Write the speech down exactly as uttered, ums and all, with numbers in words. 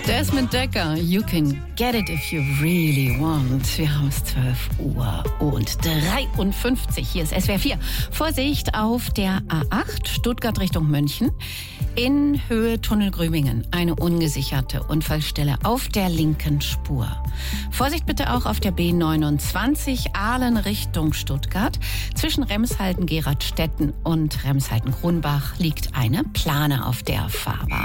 Desmond Dekker, you can get it if you really want. Wir haben es zwölf Uhr und dreiundfünfzig. Hier ist S W R vier. Vorsicht auf der A acht, Stuttgart Richtung München. In Höhe Tunnel Grübingen eine ungesicherte Unfallstelle auf der linken Spur. Vorsicht bitte auch auf der B neunundzwanzig, Aalen Richtung Stuttgart. Zwischen Remshalden-Geradstetten und Remshalden-Kronbach liegt eine Plane auf der Fahrbahn.